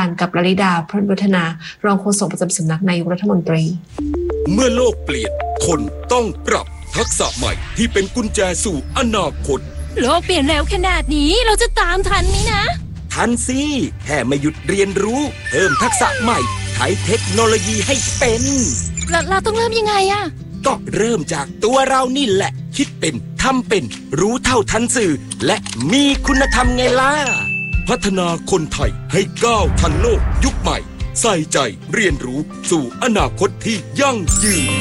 การกับลลิดาพรหมวัฒนารองโฆษกประจำสำนักนายกรัฐมนตรีเมื่อโลกเปลี่ยนคนต้องปรับทักษะใหม่ที่เป็นกุญแจสู่อนาคตโลกเปลี่ยนแล้วขนาดนี้เราจะตามทันไหมนะทันสิแค่ไม่หยุดเรียนรู้เพิ่มทักษะใหม่ใช้เทคโนโลยีให้เป็นเราต้องเริ่มยังไงอะก็เริ่มจากตัวเรานี่แหละคิดเป็นทำเป็นรู้เท่าทันสื่อและมีคุณธรรมไงล่ะพัฒนาคนไทยให้ก้าวทันโลกยุคใหม่ใส่ใจเรียนรู้สู่อนาคตที่ยั่งยืน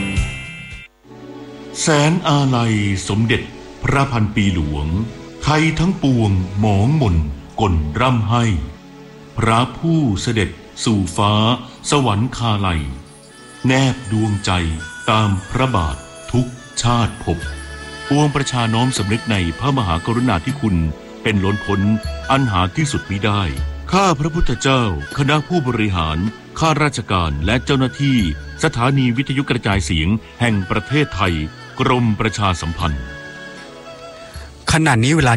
แสนอาลัยสมเด็จพระพันปีหลวงไทยทั้งปวงหมองหม่นก่นร่ำให้พระผู้เสด็จสู่ฟ้าสวรรคาลัยแนบดวงใจตามพระบาททุกชาติภพปวงประชาน้อมสำนึกในพระมหากรุณาธิคุณเป็นล้นพ้นอันหาที่สุดมิได้ข้าพระพุทธเจ้าคณะผู้บริหารข้าราชการและเจ้าหน้าที่สถานีวิทยุกระจายเสียงแห่งประเทศไทยกรมประชาสัมพันธ์ขณะนี้เวลา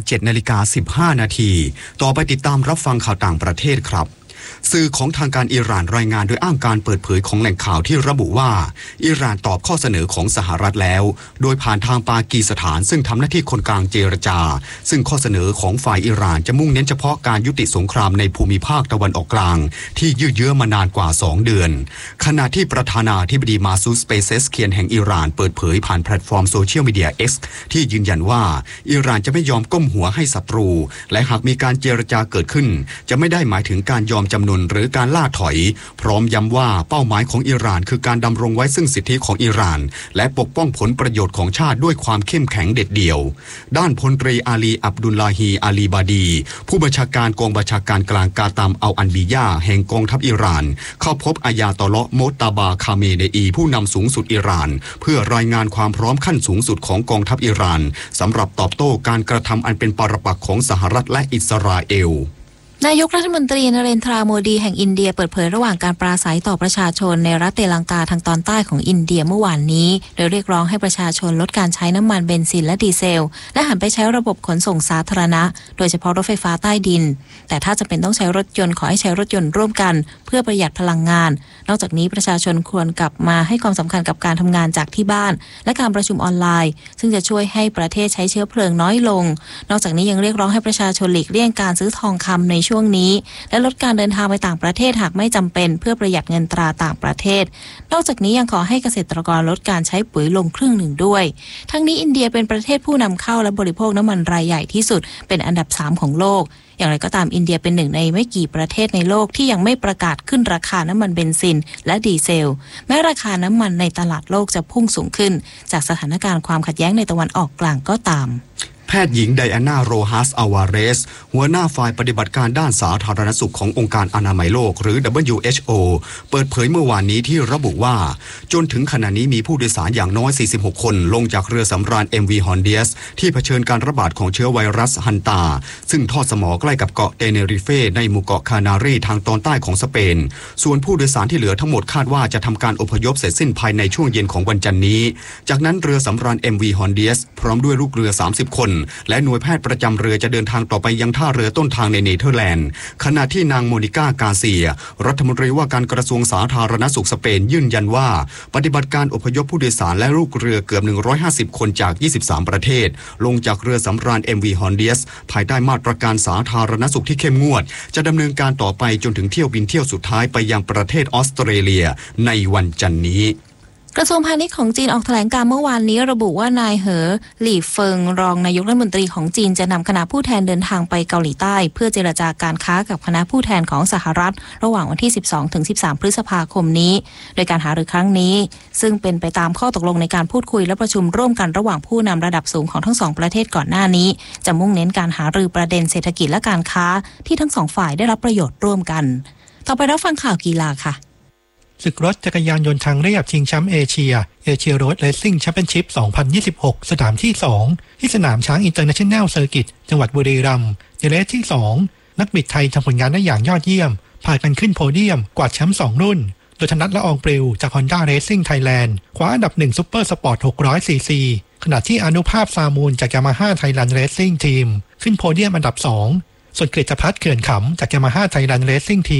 7:15 นาทีต่อไปติดตามรับฟังข่าวต่างประเทศครับสื่อของทางการอิหร่านรายงานโดยอ้างการเปิดเผยของแหล่งข่าวที่ระบุว่าอิหร่านตอบข้อเสนอของสหรัฐแล้วโดยผ่านทางปากีสถานซึ่งทำหน้าที่คนกลางเจรจาซึ่งข้อเสนอของฝ่ายอิหร่านจะมุ่งเน้นเฉพาะการยุติสงครามในภูมิภาคตะวันออกกลางที่ยืดเยื้อมานานกว่า2เดือนขณะที่ประธานาธิบดีมาซูด เปเซสเคียนแห่งอิหร่านเปิดเผยผ่านแพลตฟอร์มโซเชียลมีเดีย X ที่ยืนยันว่าอิหร่านจะไม่ยอมก้มหัวให้ศัตรูและหากมีการเจรจาเกิดขึ้นจะไม่ได้หมายถึงการยอมจำนนหรือการล่าถอยพร้อมย้ำว่าเป้าหมายของอิหร่านคือการดำรงไว้ซึ่งสิทธิของอิหร่านและปกป้องผลประโยชน์ของชาติด้วยความเข้มแข็งเด็ดเดี่ยวด้านพลตรีอาลีอับดุลลาฮีอาลีบาดีผู้บัญชาการกองบัญชาการกลางกาตามอัลอันบียาแห่งกองทัพอิหร่านเข้าพบอายาตอเลาะห์โมตาบาคาเมเนอีผู้นำสูงสุดอิหร่านเพื่อรายงานความพร้อมขั้นสูงสุดของกองทัพอิหร่านสำหรับตอบโต้การกระทำอันเป็นปาฐปักษ์ของสหรัฐและอิสราเอลนายกรัฐมนตรีนเรนทราโมดีแห่งอินเดียเปิดเผยระหว่างการปราศัยต่อประชาชนในรัฐเตลังกาทางตอนใต้ของอินเดียเมื่อวานนี้โดยเรียกร้องให้ประชาชนลดการใช้น้ำมันเบนซินและดีเซลและหันไปใช้ระบบขนส่งสาธารณะโดยเฉพาะรถไฟฟ้าใต้ดินแต่ถ้าจำเป็นต้องใช้รถยนต์ขอให้ใช้รถยนต์ร่วมกันเพื่อประหยัดพลังงานนอกจากนี้ประชาชนควรกลับมาให้ความสำคัญกับการทำงานจากที่บ้านและการประชุมออนไลน์ซึ่งจะช่วยให้ประเทศใช้เชื้อเพลิงน้อยลงนอกจากนี้ยังเรียกร้องให้ประชาชนหลีกเลี่ยงการซื้อทองคำในช่วงนี้และลดการเดินทางไปต่างประเทศหากไม่จำเป็นเพื่อประหยัดเงินตราต่างประเทศนอกจากนี้ยังขอให้เกษตรกรลดการใช้ปุ๋ยลงครึ่งหนึ่งด้วยทั้งนี้อินเดียเป็นประเทศผู้นำเข้าและบริโภคน้ำมันรายใหญ่ที่สุดเป็นอันดับ3ของโลกอย่างไรก็ตามอินเดียเป็นหนึ่งในไม่กี่ประเทศในโลกที่ยังไม่ประกาศขึ้นราคาน้ำมันเบนซินและดีเซลแม้ราคาน้ำมันในตลาดโลกจะพุ่งสูงขึ้นจากสถานการณ์ความขัดแย้งในตะวันออกกลางก็ตามแพทย์หญิงไดอาน่าโรฮัสอาวาเรสหัวหน้าฝ่ายปฏิบัติการด้านสาธารณสุขขององค์การอนามัยโลกหรือ WHO เปิดเผยเมื่อวานนี้ที่ระบุว่าจนถึงขณะนี้มีผู้โดยสารอย่างน้อย46คนลงจากเรือสำราญ MV Hondias ที่เผชิญการระบาดของเชื้อไวรัสฮันตาซึ่งทอดสมอใกล้กับเกาะเตเนริเฟในหมู่เกาะคานารีทางตอนใต้ของสเปนส่วนผู้โดยสารที่เหลือทั้งหมดคาดว่าจะทำการอพยพเสร็จสิ้นภายในช่วงเย็นของวันจันทร์นี้จากนั้นเรือสำราญ MV Hondias พร้อมด้วยลูกเรือ30คนและหน่วยแพทย์ประจำเรือจะเดินทางต่อไปยังท่าเรือต้นทางในเนเธอร์แลนด์ขณะที่นางโมนิก้ากาเซียรัฐมนตรีว่าการกระทรวงสาธารณสุขสเปนยืนยันว่าปฏิบัติการอพยพผู้โดยสารและลูกเรือเกือบ150คนจาก23ประเทศลงจากเรือสำราญ MV Hondias ภายใต้มาตรการสาธารณสุขที่เข้มงวดจะดำเนินการต่อไปจนถึงเที่ยวบินเที่ยวสุดท้ายไปยังประเทศออสเตรเลียในวันจันทร์นี้กระทรวงพาณิชย์ของจีนออกแถลงการเมื่อวานนี้ระบุว่านายเหอหลี่เฟิงรองนายกรัฐมนตรีของจีนจะนำคณะผู้แทนเดินทางไปเกาหลีใต้เพื่อเจรจาการค้ากับคณะผู้แทนของสหรัฐระหว่างวันที่ 12-13 พฤษภาคมนี้โดยการหารือครั้งนี้ซึ่งเป็นไปตามข้อตกลงในการพูดคุยและประชุมร่วมกันระหว่างผู้นำระดับสูงของทั้งสองประเทศก่อนหน้านี้จะมุ่งเน้นการหารือประเด็นเศรษฐกิจและการค้าที่ทั้งสองฝ่ายได้รับประโยชน์ร่วมกันต่อไปรับฟังข่าวกีฬาค่ะศึกรถจักรยานยนต์ทางเรียบชิงแชมป์เอเชียโรดเรซซิ่งแชมเปี้ยนชิพ 2026 สนามที่ 2 ที่สนามช้างอินเตอร์เนชั่นแนลเซอร์กิตจังหวัดบุรีรัมย์ในเรสที่ 2 นักบิดไทยทำผลงานได้อย่างยอดเยี่ยมพากันขึ้นโพเดียมกวาดแชมป์2รุ่นโดยธนัทละอองปลิวจาก Honda Racing Thailand คว้าอันดับ1ซุปเปอร์สปอร์ต600 cc ขณะที่อนุภาพซามูลจาก Yamaha Thailand Racing Team ขึ้นโพเดียมอันดับ2ส่วนกฤษพัฒน์เขื่อนขำจาก Yamaha Thailand Racing Team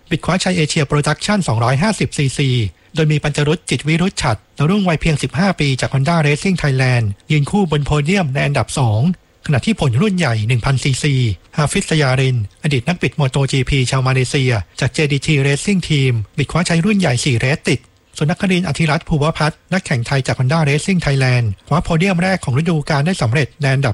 บิดคว้าชัยเอเชียโปรดักชั่น250ซีซีโดยมีปัญจรุตจิตวิรุชฉัตรดาวรุ่งวัยเพียง15ปีจาก Honda Racing Thailand ยืนคู่บนโพเดียมในอันดับ2ขณะที่ผลรุ่นใหญ่ 1000 ซีซีฮาฟิซ สยารินอดีตนักบิดโมโต GP ชาวมาเลเซียจาก JDT Racing Team บิดคว้าชัยรุ่นใหญ่4เรสติดส่วนนครินทร์ อธิรัตน์ ภูวพัฒน์นักแข่งไทยจาก Honda Racing Thailand คว้าโพเดียมแรกของฤดูกาลได้สำเร็จในอันดับ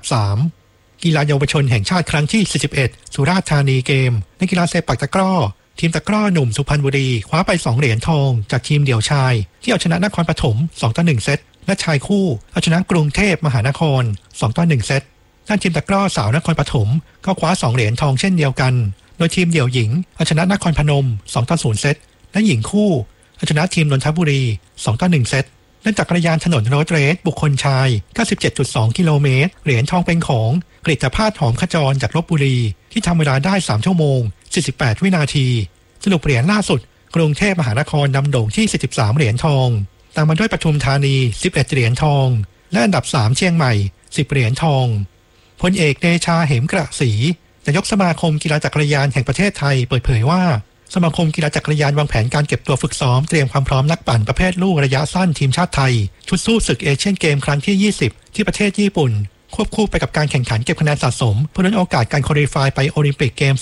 3กีฬาเยาวชนแห่งชาติครั้งที่41สุราษฎร์ธานีเกมในกีฬาเซปักตะกร้อทีมตะกร้อหนุ่มสุพรรณบุรีคว้าไป2เหรียญทองจากทีมเดี่ยวชายที่เอาชนะนครปฐม2-1เซตและชายคู่เอาชนะกรุงเทพมหานคร2-1เซตด้านทีมตะกร้อสาวนครปฐมก็คว้า2เหรียญทองเช่นเดียวกันโดยทีมเดี่ยวหญิงเอาชนะนครพนม2-0เซตและหญิงคู่เอาชนะทีมนนทบุรี2-1เซตเล่นจักรยานถนนโรดเรสบุคคลชาย 97.2 กิโลเมตรเหรียญทองเป็นของกฤตภาสหอมขจรจากลพบุรีที่ทำเวลาได้3ชั่วโมง48วินาทีสรุปเหรียญล่าสุดกรุงเทพมหานครนำโด่งที่43เหรียญทองตามมาด้วยปทุมธานี11เหรียญทองและอันดับ3เชียงใหม่10เหรียญทองพลเอกเดชาเหมกระศรีนายกสมาคมกีฬาจักรยานแห่งประเทศไทยเปิดเผยว่าสมาคมกีฬาจักรยานวางแผนการเก็บตัวฝึกซ้อมเตรียมความพร้อมนักปั่นประเภทลูกระยะสั้นทีมชาติไทยชุดสู้ศึกเอเชียนเกมครั้งที่20ที่ประเทศญี่ปุ่นควบคู่ไปกับการแข่งขันเก็บคะแนนสะสมเพื่อลุ้นโอกาสการควอลิฟายไปโอลิมปิกเกม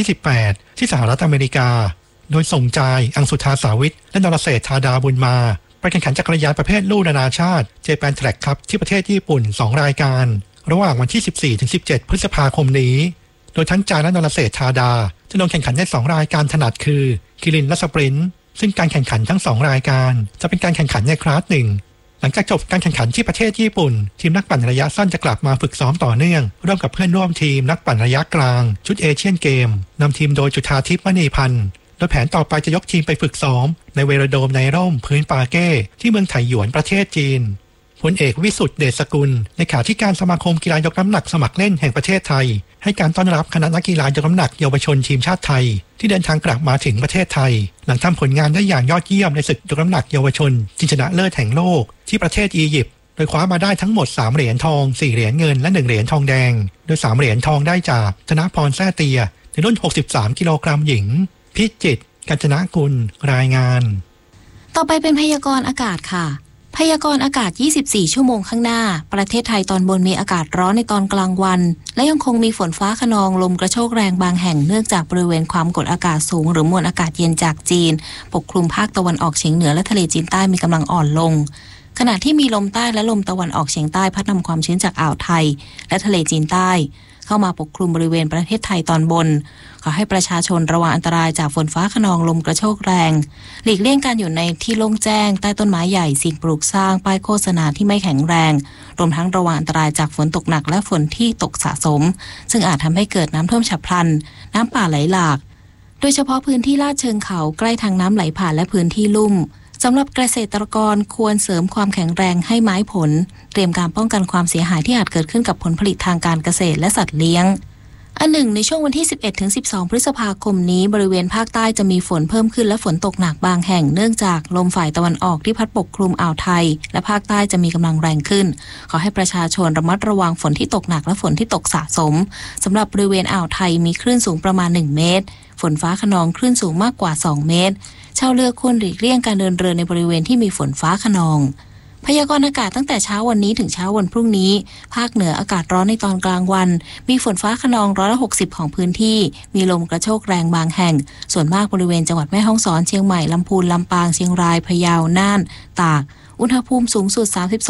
2028 ที่สหรัฐอเมริกาโดยส่งใจอังสุธาสาวิทและนรเศรษฐาดาบุญมาไปแข่งขันจักรยานประเภทลูกนานาชาติเจแปนแทร็กคัพที่ประเทศญี่ปุ่น2รายการระหว่างวันที่ 14-17 พฤษภาคมนี้โดยทั้งจาและนรเศรษฐาดาจะลงแข่งขันใน2รายการถนัดคือคิรินและสปรินต์ซึ่งการแข่งขันทั้ง2รายการจะเป็นการแข่งขันในคลาส1หลังจากจบการแข่งขันที่ประเทศญี่ปุ่นทีมนักปั่นระยะสั้นจะกลับมาฝึกซ้อมต่อเนื่องร่วมกับเพื่อนร่วมทีมนักปั่นระยะกลางชุดเอเชียนเกมนำทีมโดยจุฑาทิพย์มณีพันธ์โดยแผนต่อไปจะยกทีมไปฝึกซ้อมในเวโรโดมในร่มพื้นปาเก้ที่เมืองไถหยวนประเทศจีนพลเอกวิสุทธิ์เดชสกุลเลขาธิการสมาคมกีฬายกน้ำหนักสมัครเล่นแห่งประเทศไทยให้การต้อนรับคณะนักกีฬายกน้ำหนักเยาวชนทีมชาติไทยที่เดินทางกลับมาถึงประเทศไทยหลังทำผลงานได้อย่างยอดเยี่ยมในศึกยกน้ำหนักเยาวชนชิงชนะเลิศแห่งโลกที่ประเทศอียิปต์โดยคว้ามาได้ทั้งหมด3เหรียญทอง4เหรียญเงินและ1เหรียญทองแดงโดย3เหรียญทองได้จากธนพรแซ่เตียในรุ่น63กิโลกรัมหญิงพิจิตรกัญจนกุลรายงานต่อไปเป็นพยากรณ์อากาศค่ะพยากรณ์อากาศ24ชั่วโมงข้างหน้าประเทศไทยตอนบนมีอากาศร้อนในตอนกลางวันและยังคงมีฝนฟ้าคะนองลมกระโชกแรงบางแห่งเนื่องจากบริเวณความกดอากาศสูงหรือมวลอากาศเย็นจากจีนปกคลุมภาคตะวันออกเฉียงเหนือและทะเลจีนใต้มีกำลังอ่อนลงขณะที่มีลมใต้และลมตะวันออกเฉียงใต้พัดนำความชื้นจากอ่าวไทยและทะเลจีนใต้เข้ามาปกคลุมบริเวณประเทศไทยตอนบนขอให้ประชาชนระวังอันตรายจากฝนฟ้าคะนองลมกระโชกแรงหลีกเลี่ยงการอยู่ในที่โล่งแจ้งใต้ต้นไม้ใหญ่สิ่งปลูกสร้างป้ายโฆษณาที่ไม่แข็งแรงรวมทั้งระวังอันตรายจากฝนตกหนักและฝนที่ตกสะสมซึ่งอาจทำให้เกิดน้ำท่วมฉับพลันน้ำป่าไหลหลากโดยเฉพาะพื้นที่ลาดเชิงเขาใกล้ทางน้ำไหลผ่านและพื้นที่ลุ่มสำหรับเกษตรกรควรเสริมความแข็งแรงให้ไม้ผลเตรียมการป้องกันความเสียหายที่อาจเกิดขึ้นกับผลผลิตทางการเกษตรและสัตว์เลี้ยงอันหนึ่งในช่วงวันที่ 11-12 พฤษภาคมนี้บริเวณภาคใต้จะมีฝนเพิ่มขึ้นและฝนตกหนักบางแห่งเนื่องจากลมฝ่ายตะวันออกที่พัดปกคลุมอ่าวไทยและภาคใต้จะมีกำลังแรงขึ้นขอให้ประชาชนระมัดระวังฝนที่ตกหนักและฝนที่ตกสะสมสำหรับบริเวณอ่าวไทยมีคลื่นสูงประมาณ1เมตรฝนฟ้าคะนองคลื่นสูงมากกว่า2เมตรชาวเรือควรหลีกเลี่ยงการเดินเรือในบริเวณที่มีฝนฟ้าคะนองพยากรณ์อากาศตั้งแต่เช้าวันนี้ถึงเช้าวันพรุ่งนี้ภาคเหนืออากาศร้อนในตอนกลางวันมีฝนฟ้าคะนอง160%ของพื้นที่มีลมกระโชกแรงบางแห่งส่วนมากบริเวณจังหวัดแม่ฮ่องสอนเชียงใหม่ลำพูนลำปางเชียงรายพะเยาน่านตากอุณหภูมิสูงสุด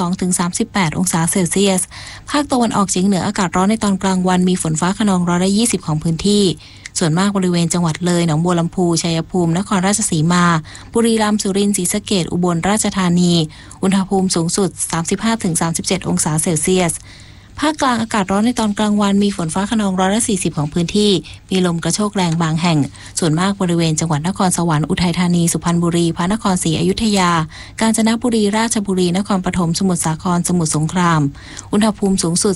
32-38 องศาเซลเซียสภาคตะวันออกเฉียงเหนืออากาศร้อนในตอนกลางวันมีฝนฟ้าคะนอง120%ของพื้นที่ส่วนมากบริเวณจังหวัดเลยหนองบัวลำพูชัยภูมินครราชสีมาบุรีรัมย์สุรินทร์ศรีสะเกษอุบลราชธานีอุณหภูมิสูงสุด 35-37 องศาเซลเซียสภาคกลางอากาศร้อนในตอนกลางวันมีฝนฟ้าคะนอง140%ของพื้นที่มีลมกระโชกแรงบางแห่งส่วนมากบริเวณจังหวัดนครสวรรค์อุทัยธานีสุพรรณบุรีพระนครศรีอยุธยากาญจนบุรีราชบุรีนครปฐมสมุทรสาครสมุทรสงครามอุณหภูมิสูงสุด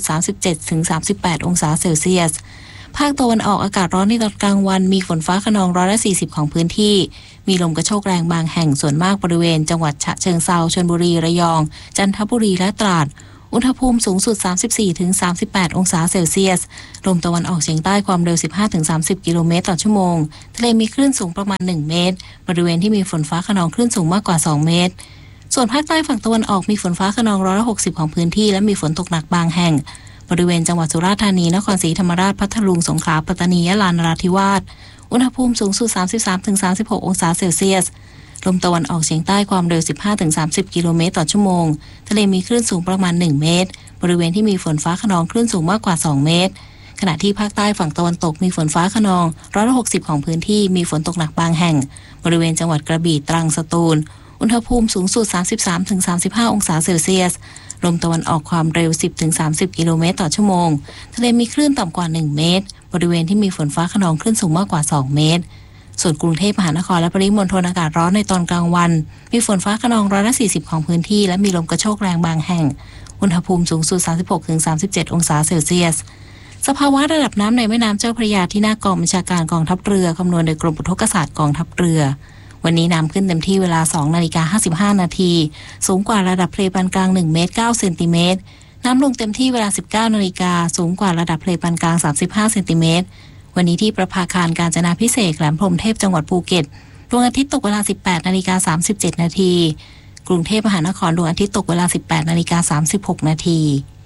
37-38 องศาเซลเซียสภาคตะวันออกอากาศร้อนในตอนกลางวันมีฝนฟ้าคะนอง140%ของพื้นที่มีลมกระโชกแรงบางแห่งส่วนมากบริเวณจังหวัดฉะเชิงเทราชลบุรีระยองจันทบุรีและตราดอุณหภูมิสูงสุด 34-38 องศาเซลเซียสลมตะวันออกเฉียงใต้ความเร็ว 15-30 กิโลเมตรต่อชั่วโมงทะเลมีคลื่นสูงประมาณ1เมตรบริเวณที่มีฝนฟ้าคะนองคลื่นสูงมากกว่า2เมตรส่วนภาคใต้ฝั่งตะวันออกมีฝนฟ้าคะนอง160ของพื้นที่และมีฝนตกหนักบางแห่งบริเวณจังหวัดสุราษฎร์ธานีนครศรีธรรมราชพัทลุงสงขลาปัตตานียะลานราธิวาสอุณหภูมิสูงสุด 33-36 องศาเซลเซียสลมตะวันออกเฉียงใต้ความเร็ว 15-30 กิโลเมตรต่อชั่วโมงทะเลมีคลื่นสูงประมาณ1เมตรบริเวณที่มีฝนฟ้าคะนองคลื่นสูงมากกว่า2เมตรขณะที่ภาคใต้ฝั่งตะวันตกมีฝนฟ้าคะนอง160ของพื้นที่มีฝนตกหนักบางแห่งบริเวณจังหวัดกระบี่ตรังสตูลอุณหภูมิสูงสุด 33-35 องศาเซลเซียสลมตะวันออกความเร็ว 10-30 กิโลเมตรต่อชั่วโมงทะเลมีคลื่นต่ำกว่า1เมตรบริเวณที่มีฝนฟ้าคะนองคลื่นสูงมากกว่า2เมตรส่วนกรุงเทพมหานครและปริมณฑลอากาศร้อนในตอนกลางวันมีฝนฟ้าคะนอง140ของพื้นที่และมีลมกระโชกแรงบางแห่งอุณหภูมิสูงสุด 36-37 องศาเซลเซียสสภาวะระดับน้ำในแม่น้ำเจ้าพระยาที่หน้ากองบัญชาการกองทัพเรือคำนวณโดยกรมอุทกศาสตร์กองทัพเรือวันนี้น้ำขึ้นเต็มที่เวลา 2:55 นาทีสูงกว่าระดับทะเลปานกลาง1เมตร9เซนติเมตรน้ำลงเต็มที่เวลา 19 นาฬิกาสูงกว่าระดับทะเลปานกลาง35เซนติเมตรวันนี้ที่ประภาคารกาญจนาภิเษกแหลมพรหมเทพจังหวัดภูเก็ตดวงอาทิตย์ตกเวลา 18:37 นาทีกรุงเทพมหานครดวงอาทิตย์ตกเวลา 18:36 นาที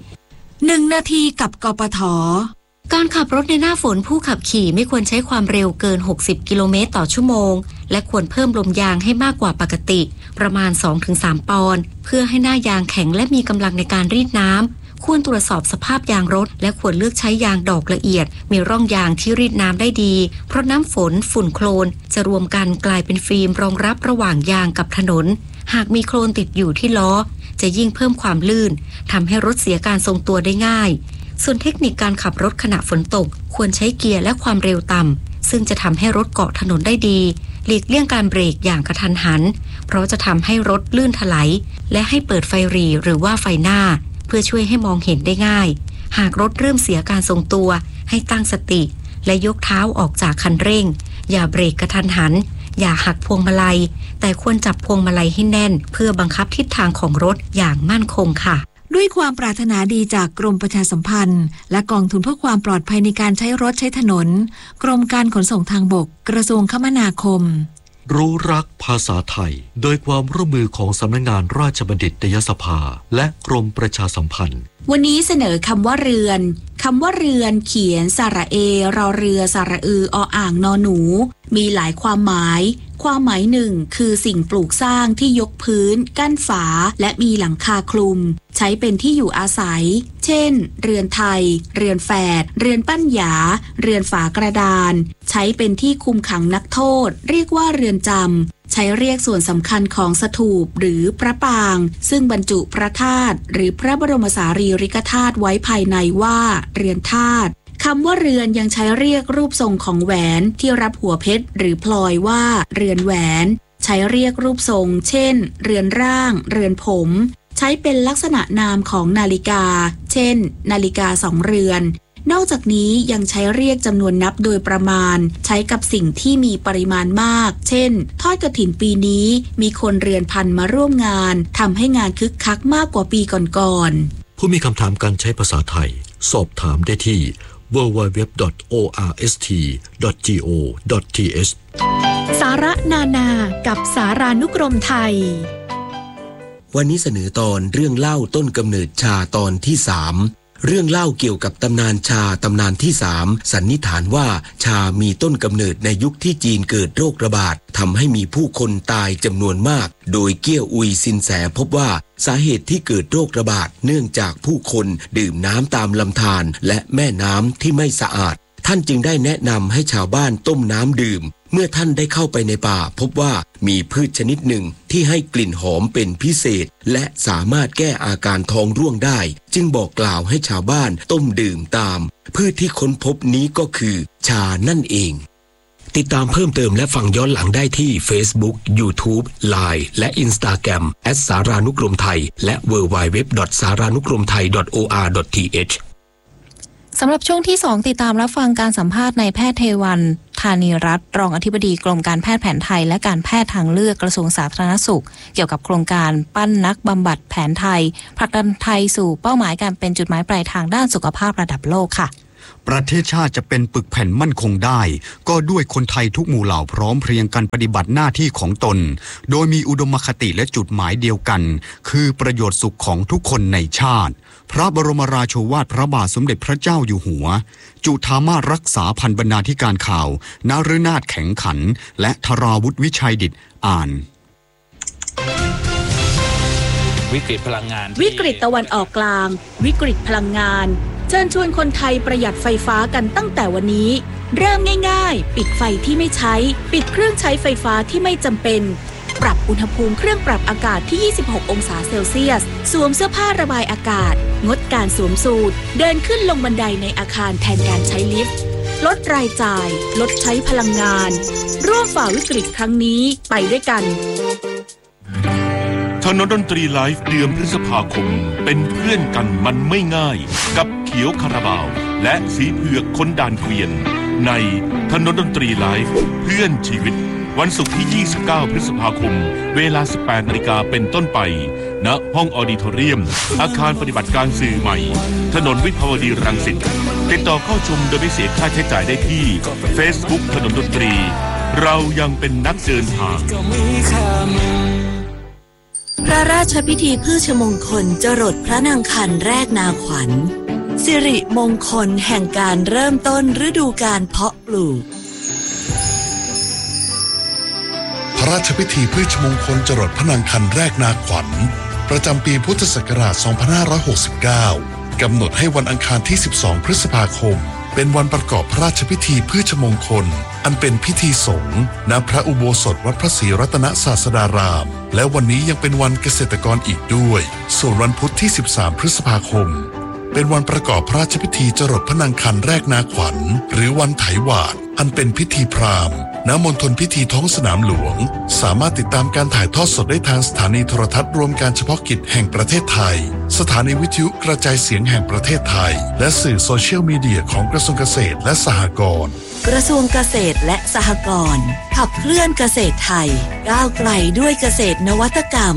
1 นาทีกับกปท. การขับรถในหน้าฝนผู้ขับขี่ไม่ควรใช้ความเร็วเกิน60กิโลเมตรต่อชั่วโมงและควรเพิ่มลมยางให้มากกว่าปกติประมาณ 2-3 ปอนด์เพื่อให้หน้ายางแข็งและมีกำลังในการรีดน้ำควรตรวจสอบสภาพยางรถและควรเลือกใช้ยางดอกละเอียดมีร่องยางที่รีดน้ำได้ดีเพราะน้ำฝนฝุ่นโคลนจะรวมกันกลายเป็นฟิล์มรองรับระหว่างยางกับถนนหากมีโคลนติดอยู่ที่ล้อจะยิ่งเพิ่มความลื่นทำให้รถเสียการทรงตัวได้ง่ายส่วนเทคนิคการขับรถขณะฝนตกควรใช้เกียร์และความเร็วต่ำซึ่งจะทำให้รถเกาะถนนได้ดีหลีกเลี่ยงการเบรกอย่างกระทันหันเพราะจะทำให้รถลื่นถลายและให้เปิดไฟหรี่หรือว่าไฟหน้าเพื่อช่วยให้มองเห็นได้ง่ายหากรถเริ่มเสียการทรงตัวให้ตั้งสติและยกเท้าออกจากคันเร่งอย่าเบรกกระทันหันอย่าหักพวงมาลัยแต่ควรจับพวงมาลัยให้แน่นเพื่อบังคับทิศทางของรถอย่างมั่นคงค่ะด้วยความปรารถนาดีจากกรมประชาสัมพันธ์และกองทุนเพื่อความปลอดภัยในการใช้รถใช้ถนนกรมการขนส่งทางบกกระทรวงคมนาคมรู้รักภาษาไทยโดยความร่วมมือของสำนักงานราชบัณฑิตยสภาและกรมประชาสัมพันธ์วันนี้เสนอคำว่าเรือนคำว่าเรือนเขียนสระเอรอเรือสระอืออ่างนอหนูมีหลายความหมายหนึ่งคือสิ่งปลูกสร้างที่ยกพื้นกั้นฝาและมีหลังคาคลุมใช้เป็นที่อยู่อาศัยเช่นเรือนไทยเรือนแฝดเรือนปั้นหยาเรือนฝากระดานใช้เป็นที่คุมขังนักโทษเรียกว่าเรือนจำใช้เรียกส่วนสำคัญของสถูปหรือพระปางซึ่งบรรจุพระธาตุหรือพระบรมสารีริกธาตุไว้ภายในว่าเรือนธาตุคำว่าเรือนยังใช้เรียกรูปทรงของแหวนที่รับหัวเพชรหรือพลอยว่าเรือนแหวนใช้เรียกรูปทรงเช่นเรือนร่างเรือนผมใช้เป็นลักษณะนามของนาฬิกาเช่นนาฬิกา2เรือนนอกจากนี้ยังใช้เรียกจำนวนนับโดยประมาณใช้กับสิ่งที่มีปริมาณมากเช่นทอดกฐินปีนี้มีคนเรือนพันมาร่วมงานทำให้งานคึกคักมากกว่าปีก่อนๆผู้มีคำถามการใช้ภาษาไทยสอบถามได้ที่ www.orst.go.th สาระนานากับสารานุกรมไทยวันนี้เสนอตอนเรื่องเล่าต้นกำเนิดชาตอนที่ 3เรื่องเล่าเกี่ยวกับตำนานชาตำนานที่ 3สันนิษฐานว่าชามีต้นกำเนิดในยุคที่จีนเกิดโรคระบาดทำให้มีผู้คนตายจำนวนมากโดยเกี้ยวอุยซินแสพบว่าสาเหตุที่เกิดโรคระบาดเนื่องจากผู้คนดื่มน้ำตามลำธารและแม่น้ำที่ไม่สะอาดท่านจึงได้แนะนำให้ชาวบ้านต้มน้ำดื่มเมื่อท่านได้เข้าไปในป่าพบว่ามีพืชชนิดหนึ่งที่ให้กลิ่นหอมเป็นพิเศษและสามารถแก้อาการท้องร่วงได้จึงบอกกล่าวให้ชาวบ้านต้มดื่มตามพืชที่ค้นพบนี้ก็คือชานั่นเองติดตามเพิ่มเติมและฟังย้อนหลังได้ที่ Facebook, YouTube, Line และ Instagram @ สารานุกรมไทยและ www.saranukromthai.or.th สำหรับช่วงที่ 2 ติดตามรับฟังการสัมภาษณ์นายแพทย์เทวันธานีรัตน์รองอธิบดีกรมการแพทย์แผนไทยและการแพทย์ทางเลือกกระทรวงสาธารณสุขเกี่ยวกับโครงการปั้นนักบำบัดแผนไทยผลักดันไทยสู่เป้าหมายการเป็นจุดหมายปลายทางด้านสุขภาพระดับโลกค่ะประเทศชาติจะเป็นปึกแผ่นมั่นคงได้ก็ด้วยคนไทยทุกหมู่เหล่าพร้อมเพรียงกันปฏิบัติหน้าที่ของตนโดยมีอุดมคติและจุดหมายเดียวกันคือประโยชน์สุขของทุกคนในชาติพระบรมราโชวาทพระบาทสมเด็จพระเจ้าอยู่หัวจุฑามาสรักษาพันบรรณาธิการข่าวนฤนาถแข็งขันและธราวุฒิวิชัยดิษฐ์อ่านวิกฤตพลังงานวิกฤตตะวันออกกลางวิกฤตพลังงานเชิญชวนคนไทยประหยัดไฟฟ้ากันตั้งแต่วันนี้เริ่มง่ายๆปิดไฟที่ไม่ใช้ปิดเครื่องใช้ไฟฟ้าที่ไม่จำเป็นปรับอุณหภูมิเครื่องปรับอากาศที่26องศาเซลเซียสสวมเสื้อผ้าระบายอากาศงดการสวมสูทเดินขึ้นลงบันไดในอาคารแทนการใช้ลิฟต์ลดรายจ่ายลดใช้พลังงานร่วมฝ่าวิกฤตครั้งนี้ไปด้วยกันถนนดนตรีไลฟ์เดือนพฤษภาคมเป็นเพื่อนกันมันไม่ง่ายกับเขียวคาราบาวและสีเผือกคนด่านเกวียนในถนนดนตรีไลฟ์เพื่อนชีวิตวันศุกร์ที่29พฤษภาคมเวลา 18 นาฬิกาเป็นต้นไปณห้องออดิทอเรียมอาคารปฏิบัติการสื่อใหม่ถนนวิภาวดีรังสิตติดต่อเข้าชมโดยไม่เสียค่าใช้จ่ายได้ที่ Facebook ถนนดนตรีเรายังเป็นนักเดินทางพระราชพิธีพืชมงคลจรดพระนางคันแรกนาขวัญสิริมงคลแห่งการเริ่มต้นฤดูกาลเพาะปลูกพระราชพิธีพืชมงคลจรดพระนางคันแรกนาขวัญประจำปีพุทธศักราช 2569 กำหนดให้วันอังคารที่ 12 พฤษภาคมเป็นวันประกอบพระราชพิธีพืชมงคลอันเป็นพิธีสงฆ์ณพระอุโบสถวัดพระศรีรัตนศาสดารามและวันนี้ยังเป็นวันเกษตรกรอีกด้วยส่วนวันพุธที่ 13 พฤษภาคมเป็นวันประกอบพระราชพิธีจรดพระนางคันแรกนาขวัญหรือวันไถหวาดอันเป็นพิธีพราหมณ์ณมณฑลพิธีท้องสนามหลวงสามารถติดตามการถ่ายทอดสดได้ทางสถานีโทรทัศน์รวมการเฉพาะกิจแห่งประเทศไทยสถานีวิทยุกระจายเสียงแห่งประเทศไทยและสื่อโซเชียลมีเดียของกระทรวงเกษตรและสหกรณ์กระทรวงเกษตรและสหกรณ์ขับเคลื่อนเกษตรไทยก้าวไกลด้วยเกษตรนวัตกรรม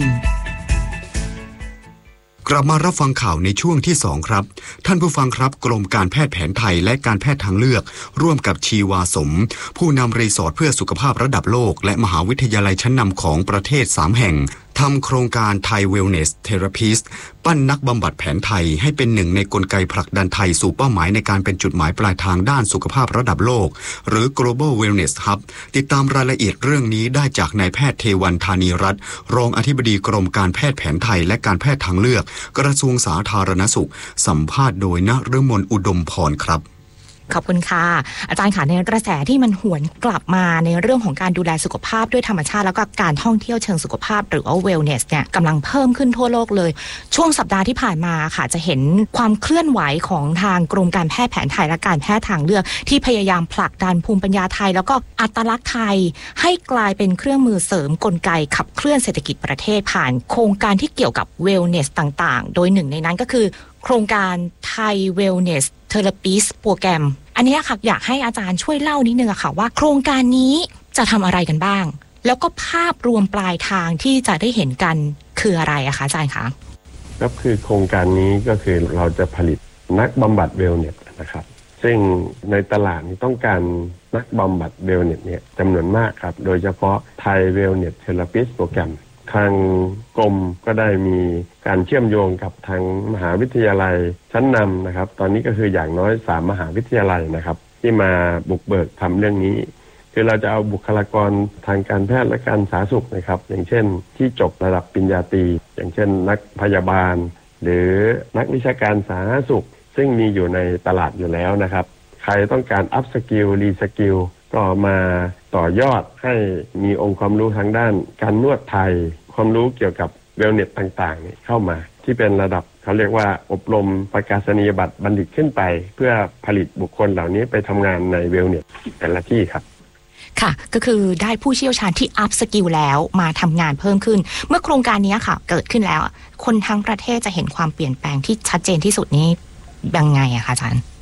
กลับมารับฟังข่าวในช่วงที่2ครับท่านผู้ฟังครับกรมการแพทย์แผนไทยและการแพทย์ทางเลือกร่วมกับชีวาสมผู้นำรีสอร์ทเพื่อสุขภาพระดับโลกและมหาวิทยาลัยชั้นนำของประเทศ3แห่งทำโครงการไทย Wellness Therapist ปั้นนักบำบัดแผนไทยให้เป็นหนึ่งในกลไกผลักดันไทยสู่เป้าหมายในการเป็นจุดหมายปลายทางด้านสุขภาพระดับโลกหรือ Global Wellness Hub ติดตามรายละเอียดเรื่องนี้ได้จากนายแพทย์เทวันธานีรัตน์รองอธิบดีกรมการแพทย์แผนไทยและการแพทย์ทางเลือกกระทรวงสาธารณสุขสัมภาษณ์โดยณฤมลอุดมพรครับขอบคุณค่ะอาจารย์ค่ะในกระแสที่มันหวนกลับมาในเรื่องของการดูแลสุขภาพด้วยธรรมชาติแล้วก็การท่องเที่ยวเชิงสุขภาพหรือว่า wellness เนี่ยกำลังเพิ่มขึ้นทั่วโลกเลยช่วงสัปดาห์ที่ผ่านมาค่ะจะเห็นความเคลื่อนไหวของทางกรมการแพทย์แผนไทยและการแพทย์ทางเลือกที่พยายามผลักดันภูมิปัญญาไทยแล้วก็อัตลักษณ์ไทยให้กลายเป็นเครื่องมือเสริมกลไกขับเคลื่อนเศรษฐกิจประเทศผ่านโครงการที่เกี่ยวกับ wellness ต่างๆโดยหนึ่งในนั้นก็คือโครงการไทย Wellness Therapist โปรแกรมอันนี้ค่ะอยากให้อาจารย์ช่วยเล่านิดนึงค่ะว่าโครงการนี้จะทำอะไรกันบ้างแล้วก็ภาพรวมปลายทางที่จะได้เห็นกันคืออะไรอะคะอาจารย์คะก็คือโครงการนี้ก็คือเราจะผลิตนักบำบัดเวลเนสนะครับซึ่งในตลาดนี้ต้องการนักบำบัดเวลเนสเนี่ยจำนวนมากครับโดยเฉพาะไทย Wellness Therapist โปรแกรมทางกรมก็ได้มีการเชื่อมโยงกับทางมหาวิทยาลัยชั้นนำนะครับตอนนี้ก็คืออย่างน้อย3มหาวิทยาลัยนะครับที่มาบุกเบิกทำเรื่องนี้คือเราจะเอาบุคลากรทางการแพทย์และการสาธารณสุขนะครับอย่างเช่นที่จบระดับปริญญาตรีอย่างเช่นนักพยาบาลหรือนักวิชาการสาธารณสุขซึ่งมีอยู่ในตลาดอยู่แล้วนะครับใครต้องการอัพสกิลรีสกิลก็มาต่อยอดให้มีองค์ความรู้ทางด้านการนวดไทยความรู้เกี่ยวกับเวลเนสต่างๆเข้ามาที่เป็นระดับเขาเรียกว่าอบรมประกาศนียบัตรบัณฑิตขึ้นไปเพื่อผลิตบุคคลเหล่านี้ไปทำงานในเวลเนสแต่ละที่ครับค่ะก็คือได้ผู้เชี่ยวชาญที่อัพสกิลแล้วมาทำงานเพิ่มขึ้นเมื่อโครงการนี้ค่ะเกิดขึ้นแล้วคนทั้งประเทศจะเห็นความเปลี่ยนแปลงที่ชัดเจนที่สุดนี้ยังไงอะคะอาจารย์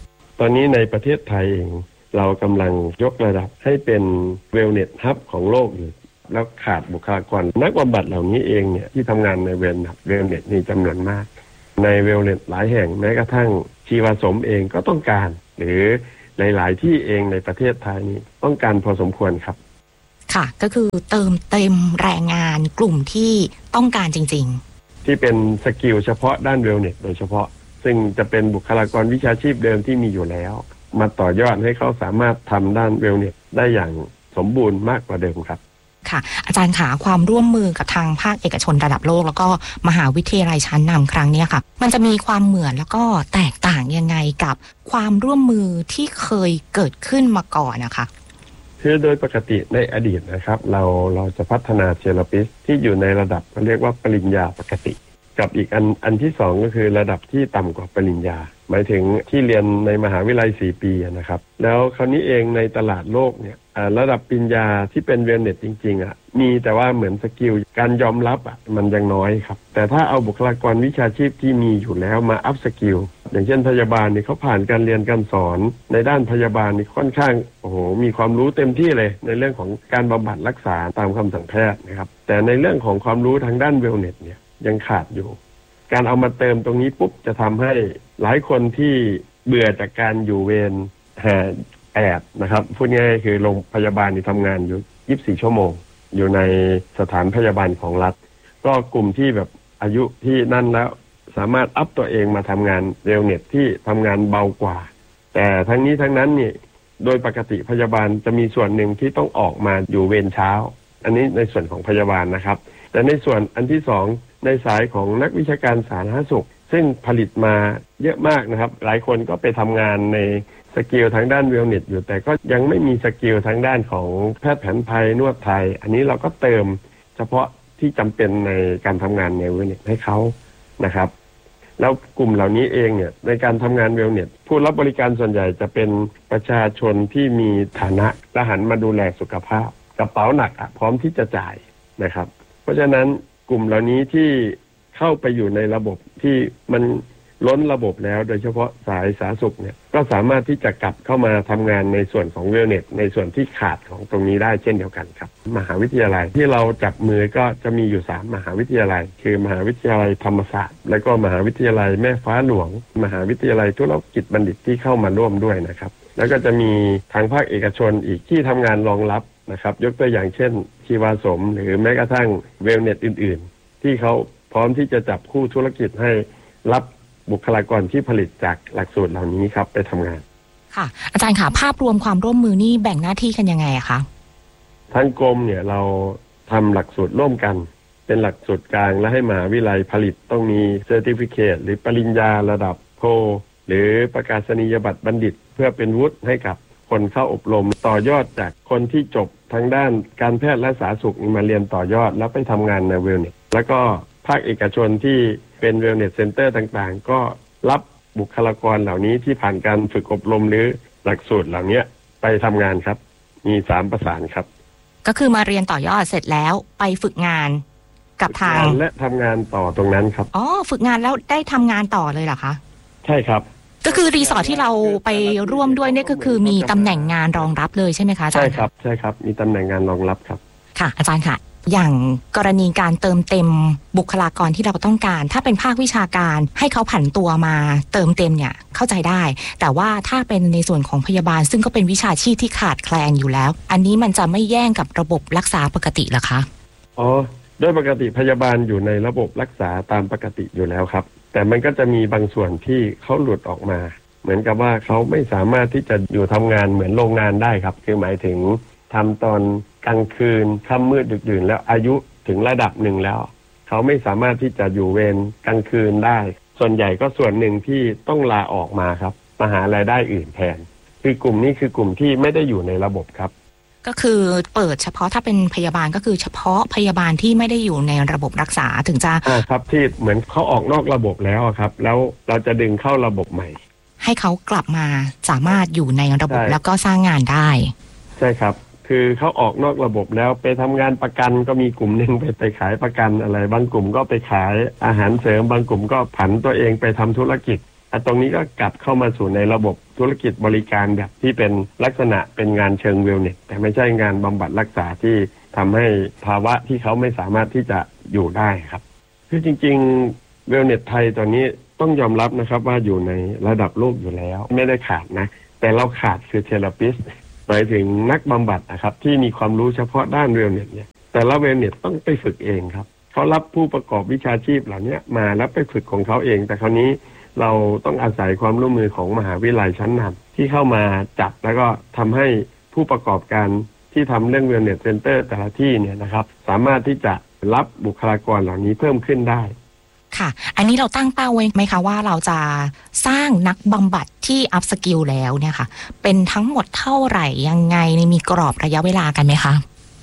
ตอนนี้ในประเทศไทยเองเรากำลังยกระดับให้เป็นเวลเนสฮับของโลกอยู่แล้วขาดบุคลากรนักบำบัดเหล่านี้เองเนี่ยที่ทำงานในเวลเนสนี่จำนวนมากในเวลเนสหลายแห่งแม้กระทั่งชีวสมเองก็ต้องการหรือหลายๆที่เองในประเทศไทยนี้ต้องการพอสมควรครับค่ะก็คือเติมเต็มแรงงานกลุ่มที่ต้องการจริงๆที่เป็นสกิลเฉพาะด้านเวลเนสโดยเฉพาะซึ่งจะเป็นบุคลากรวิชาชีพเดิมที่มีอยู่แล้วมาต่อยอดให้เขาสามารถทำด้านเวลเนสได้อย่างสมบูรณ์มากกว่าเดิมครับค่ะอาจารย์ขาความร่วมมือกับทางภาคเอกชนระดับโลกแล้วก็มหาวิทยาลัยชั้นนำครั้งนี้ค่ะมันจะมีความเหมือนแล้วก็แตกต่างยังไงกับความร่วมมือที่เคยเกิดขึ้นมาก่อนนะคะคือโดยปกติในอดีตนะครับเราจะพัฒนาเทอราปิสต์ที่อยู่ในระดับเรียกว่าปริญญาปกติกับอีกอันที่สองก็คือระดับที่ต่ำกว่าปริญญาหมายถึงที่เรียนในมหาวิทยาลัย4 ปีนะครับแล้วคราวนี้เองในตลาดโลกเนี่ยระดับปริญญาที่เป็นเวลเนสจริงๆมีแต่ว่าเหมือนสกิลการยอมรับมันยังน้อยครับแต่ถ้าเอาบุคลากรวิชาชีพที่มีอยู่แล้วมาอัพสกิลอย่างเช่นพยาบาลนี่เขาผ่านการเรียนการสอนในด้านพยาบาลนี่ค่อนข้างมีความรู้เต็มที่เลยในเรื่องของการบำบัดรักษาตามคำสั่งแพทย์นะครับแต่ในเรื่องของความรู้ทางด้านเวลเนสเนี่ยยังขาดอยู่การเอามาเติมตรงนี้ปุ๊บจะทำให้หลายคนที่เบื่อจากการอยู่เวรแอดนะครับพูดง่ายๆคือโรงพยาบาลที่ทำงานอยู่24 ชั่วโมงอยู่ในสถานพยาบาลของรัฐก็กลุ่มที่แบบอายุที่นั่นแล้วสามารถอัพตัวเองมาทำงานเวลเนสที่ทำงานเบากว่าแต่ทั้งนี้ทั้งนั้นนี่โดยปกติพยาบาลจะมีส่วนหนึ่งที่ต้องออกมาอยู่เวรเช้าอันนี้ในส่วนของพยาบาลนะครับแต่ในส่วนอันที่สองในสายของนักวิชาการสาธารณสุขซึ่งผลิตมาเยอะมากนะครับหลายคนก็ไปทำงานในสกิลทางด้านเวลเนสอยู่แต่ก็ยังไม่มีสกิลทางด้านของแพทย์แผนไทยนวดไทยอันนี้เราก็เติมเฉพาะที่จำเป็นในการทำงานในเวลเนสให้เขานะครับแล้วกลุ่มเหล่านี้เองเนี่ยในการทำงานเวลเนสผู้รับบริการส่วนใหญ่จะเป็นประชาชนที่มีฐานะและหันมาดูแลสุขภาพกระเป๋าหนักพร้อมที่จะจ่ายนะครับเพราะฉะนั้นกลุ่มเหล่านี้ที่เข้าไปอยู่ในระบบที่มันล้นระบบแล้วโดยเฉพาะสายสาธารณสุขเนี่ยก็สามารถที่จะกลับเข้ามาทำงานในส่วนของเวลเนสในส่วนที่ขาดของตรงนี้ได้เช่นเดียวกันครับมหาวิทยาลัยที่เราจับมือก็จะมีอยู่3 มหาวิทยาลัยคือมหาวิทยาลัยธรรมศาสตร์และก็มหาวิทยาลัยแม่ฟ้าหลวงมหาวิทยาลัยธุรกิจบัณฑิตที่เข้ามาร่วมด้วยนะครับแล้วก็จะมีทางภาคเอกชนอีกที่ทำงานรองรับนะครับยกตัวอย่างเช่นชีวาสมหรือแม้กระทั่งเวลเนสอื่นๆที่เขาพร้อมที่จะจับคู่ธุรกิจให้รับบุคลากรที่ผลิตจากหลักสูตรเหล่านี้ครับไปทำงานค่ะอาจารย์ค่ะภาพรวมความร่วมมือนี่แบ่งหน้าที่กันยังไงคะทางกรมเนี่ยเราทำหลักสูตรร่วมกันเป็นหลักสูตรกลางและให้มหาวิทยาลัยผลิตต้องมีเซอร์ติฟิเคตหรือปริญญาระดับโทหรือประกาศนียบัตรบัณฑิตเพื่อเป็นวุฒิให้กับคนเข้าอบรมต่อยอดจากคนที่จบทางด้านการแพทย์และสาธารณสุขมาเรียนต่อยอดแล้วไปทำงานในเวลเนสแล้วก็ภาคเอกชนที่เป็นเวลเนสเซ็นเตอร์ต่างๆก็รับบุคลากรเหล่านี้ที่ผ่านการฝึกอบรมหรือหลักสูตรเหล่านี้ไปทำงานครับมี3 ประสานครับก็คือมาเรียนต่อยอดเสร็จแล้วไปฝึกงานกับทางและทำงานต่อตรงนั้นครับอ๋อฝึกงานแล้วได้ทำงานต่อเลยเหรอคะใช่ครับก็คือรีสอร์ทที่เราไปร่วมด้วยนี่ก็คือมีตำแหน่งงานรองรับเลยใช่ไหมคะอาจารย์ใช่ครับมีตำแหน่งงานรองรับครับค่ะอาจารย์ค่ะอย่างกรณีการเติมเต็มบุคลากรที่เราต้องการถ้าเป็นภาควิชาการให้เขาผันตัวมาเติมเต็มเนี่ยเข้าใจได้แต่ว่าถ้าเป็นในส่วนของพยาบาลซึ่งก็เป็นวิชาชีพที่ขาดแคลนอยู่แล้วอันนี้มันจะไม่แย่งกับระบบรักษาปกติเหรอคะอ๋อโดยปกติพยาบาลอยู่ในระบบรักษาตามปกติอยู่แล้วครับแต่มันก็จะมีบางส่วนที่เขาหลุดออกมาเหมือนกับว่าเขาไม่สามารถที่จะอยู่ทำงานเหมือนโรงงานได้ครับคือหมายถึงทำตอนกลางคืนค่ำมืดดึกดื่นแล้วอายุถึงระดับหนึ่งแล้วเขาไม่สามารถที่จะอยู่เวรกลางคืนได้ส่วนใหญ่ก็ส่วนหนึ่งที่ต้องลาออกมาครับมาหารายได้อื่นแทนคือกลุ่มนี้คือกลุ่มที่ไม่ได้อยู่ในระบบครับก็คือเปิดเฉพาะถ้าเป็นพยาบาลก็คือเฉพาะพยาบาลที่ไม่ได้อยู่ในระบบรักษาถึงจะครับที่เหมือนเขาออกนอกระบบแล้วครับแล้วเราจะดึงเข้าระบบใหม่ให้เขากลับมาสามารถอยู่ในระบบแล้วก็สร้างงานได้ใช่ครับคือเขาออกนอกระบบแล้วไปทำงานประกันก็มีกลุ่มหนึ่งไปขายประกันอะไรบางกลุ่มก็ไปขายอาหารเสริมบางกลุ่มก็ผันตัวเองไปทำธุรกิจตรงนี้ก็กลับเข้ามาสู่ในระบบธุรกิจบริการแบบที่เป็นลักษณะเป็นงานเชิงเวลเนสแต่ไม่ใช่งานบำบัดรักษาที่ทำให้ภาวะที่เขาไม่สามารถที่จะอยู่ได้ครับคือจริงๆเวลเนสไทยตอนนี้ต้องยอมรับนะครับว่าอยู่ในระดับโลกอยู่แล้วไม่ได้ขาดนะแต่เราขาดคือเทเลปิสต์หมายถึงนักบำบัดนะครับที่มีความรู้เฉพาะด้านเวลเนสเนี่ยแต่ละเวลเนสต้องไปฝึกเองครับเขารับผู้ประกอบวิชาชีพเหล่านี้มาแล้วไปฝึกของเขาเองแต่คราวนี้เราต้องอาศัยความร่วมมือของมหาวิทยาลัยชั้นนำที่เข้ามาจับแล้วก็ทำให้ผู้ประกอบการที่ทำเรื่องเวลเนสเซ็นเตอร์แต่ละที่เนี่ยนะครับสามารถที่จะรับบุคลากรเหล่านี้เพิ่มขึ้นได้ค่ะอันนี้เราตั้งเป้าไว้ไหมคะว่าเราจะสร้างนักบำบัดที่อัพสกิลแล้วเนี่ยค่ะเป็นทั้งหมดเท่าไหร่ยังไงมีกรอบระยะเวลากันไหมคะ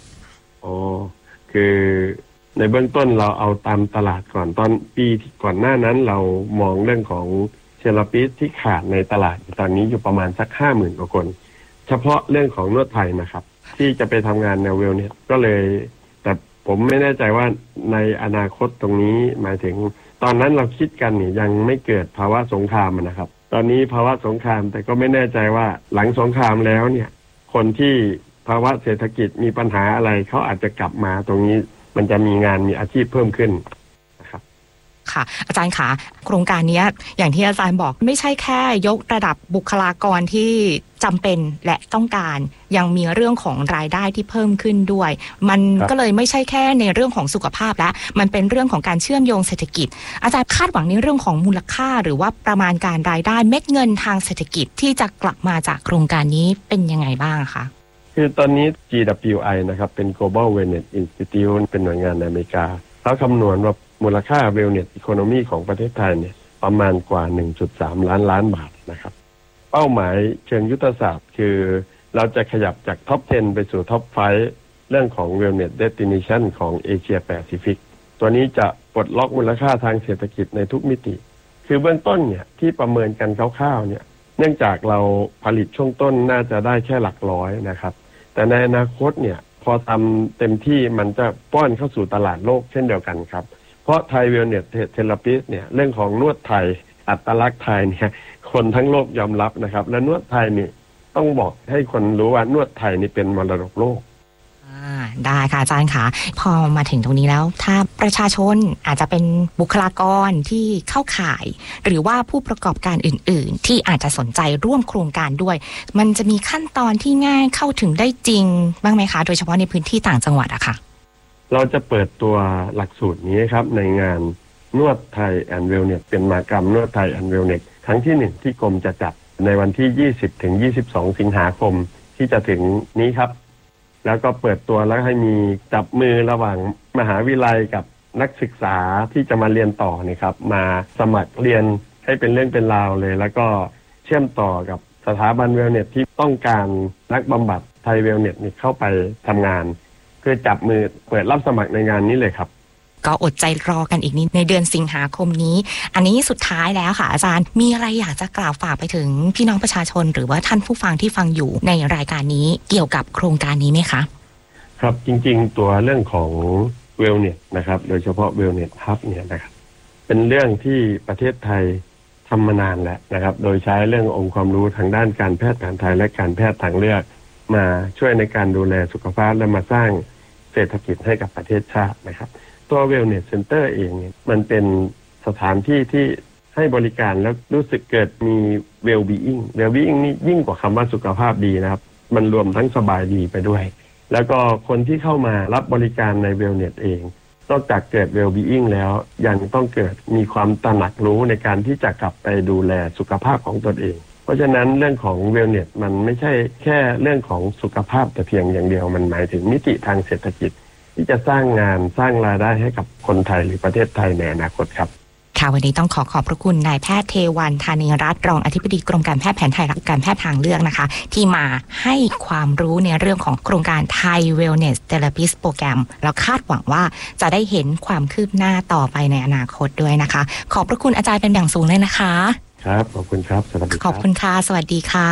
คือในเบื้องต้นเราเอาตามตลาดก่อนตอนปีก่อนหน้านั้นเรามองเรื่องของเทเลปิสที่ขาดในตลาดตอนนี้อยู่ประมาณสัก 50,000 กว่าคนเฉพาะเรื่องของนวดไทยนะครับที่จะไปทำงานในเวลเนสก็เลยแต่ผมไม่แน่ใจว่าในอนาคตตรงนี้หมายถึงตอนนั้นเราคิดกันนี่ยังไม่เกิดภาวะสงครามนะครับตอนนี้ภาวะสงครามแต่ก็ไม่แน่ใจว่าหลังสงครามแล้วเนี่ยคนที่ภาวะเศรษฐกิจมีปัญหาอะไรเขาอาจจะกลับมาตรงนี้มันจะมีงานมีอาชีพเพิ่มขึ้นนะครับค่ะอาจารย์คะโครงการนี้อย่างที่อาจารย์บอกไม่ใช่แค่ยกระดับบุคลากรที่จำเป็นและต้องการยังมีเรื่องของรายได้ที่เพิ่มขึ้นด้วยมันก็เลยไม่ใช่แค่ในเรื่องของสุขภาพแล้วมันเป็นเรื่องของการเชื่อมโยงเศรษฐกิจอาจารย์คาดหวังในเรื่องของมูลค่าหรือว่าประมาณการรายได้เม็ดเงินทางเศรษฐกิจที่จะกลับมาจากโครงการนี้เป็นยังไงบ้างคะคือตอนนี้ GWI นะครับเป็น Global Wellness Institute เป็นหน่วยงานในอเมริกาเขาคำนวณว่ามูลค่า Wellness Economy ของประเทศไทยเนี่ยประมาณกว่า 1.3 ล้านบาทนะครับเป้าหมายเชิงยุทธศาสตร์คือเราจะขยับจากท็อป 10 ไปสู่ท็อป 5 เรื่องของ Wellness Destination ของเอเชียแปซิฟิกตัวนี้จะปลดล็อกมูลค่าทางเศรษฐกิจในทุกมิติคือเบื้องต้นเนี่ยที่ประเมินกันคร่าวๆเนี่ยเนื่องจากเราผลิตช่วงต้นน่าจะได้แค่หลักร้อยนะครับแต่ในอนาคตเนี่ยพอทำเต็มที่มันจะป้อนเข้าสู่ตลาดโลกเช่นเดียวกันครับเพราะไทยเวลเนสเทเลปิสเนี่ยเรื่องของนวดไทยอัตลักษณ์ไทยเนี่ยคนทั้งโลกยอมรับนะครับและนวดไทยนี่ต้องบอกให้คนรู้ว่านวดไทยนี่เป็นมรดกโลกได้ค่ะอาจารย์ค่ะพอมาถึงตรงนี้แล้วถ้าประชาชนอาจจะเป็นบุคลากรที่เข้าข่ายหรือว่าผู้ประกอบการอื่นๆที่อาจจะสนใจร่วมโครงการด้วยมันจะมีขั้นตอนที่ง่ายเข้าถึงได้จริงบ้างไหมคะโดยเฉพาะในพื้นที่ต่างจังหวัดอะค่ะเราจะเปิดตัวหลักสูตรนี้ครับในงานนวดไทยแอนด์เวลเนสเป็นมหกรรมนวดไทยแอนด์เวลเนสครั้งที่1ที่กรมจะจัดในวันที่20 ถึง 22 สิงหาคมที่จะถึงนี้ครับแล้วก็เปิดตัวแล้วให้มีจับมือระหว่างมหาวิทยาลัยกับนักศึกษาที่จะมาเรียนต่อนี่ครับมาสมัครเรียนให้เป็นเรื่องเป็นราวเลยแล้วก็เชื่อมต่อกับสถาบันเวลเนสที่ต้องการนักบำบัดไทยเวลเนสนี่เข้าไปทำงานเพื่อจับมือเปิดรับสมัครในงานนี้เลยครับก็อดใจรอกันอีกนิดในเดือนสิงหาคมนี้อันนี้สุดท้ายแล้วค่ะอาจารย์มีอะไรอยากจะกล่าวฝากไปถึงพี่น้องประชาชนหรือว่าท่านผู้ฟังที่ฟังอยู่ในรายการนี้เกี่ยวกับโครงการนี้ไหมคะครับจริงๆตัวเรื่องของเวลเนสนะครับโดยเฉพาะเวลเนสฮับเนี่ยนะครับเป็นเรื่องที่ประเทศไทยทำมานานแล้วนะครับโดยใช้เรื่ององค์ความรู้ทางด้านการแพทย์แผนไทยและการแพทย์ทางเลือกมาช่วยในการดูแลสุขภาพและมาสร้างเศรษฐกิจให้กับประเทศชาตินะครับตัว Wellness Center เองเนี่ยมันเป็นสถานที่ที่ให้บริการแล้วรู้สึกเกิดมี well-being นี่ยิ่งกว่าคำว่าสุขภาพดีนะครับมันรวมทั้งสบายดีไปด้วยแล้วก็คนที่เข้ามารับบริการใน Wellness เองนอกจากเกิด well-being แล้วยังต้องเกิดมีความตระหนักรู้ในการที่จะกลับไปดูแลสุขภาพของตนเองเพราะฉะนั้นเรื่องของ Wellness มันไม่ใช่แค่เรื่องของสุขภาพแต่เพียงอย่างเดียวมันหมายถึงมิติทางเศรษฐกิจที่จะสร้างงานสร้างรายได้ให้กับคนไทยหรือประเทศไทยในอนาคตครับค่ะวันนี้ต้องขอบพระคุณนายแพทย์เทวันธานีรัตน์รองอธิบดีกรมการแพทย์แผนไทยและการแพทย์ทางเลือกนะคะที่มาให้ความรู้ในเรื่องของโครงการไทย Wellness Therapist Program แล้วคาดหวังว่าจะได้เห็นความคืบหน้าต่อไปในอนาคตด้วยนะคะขอบพระคุณอาจารย์เป็นอย่างสูงเลยนะคะครับขอบคุณครับสวัสดีครับขอบคุณค่ะสวัสดีค่ะ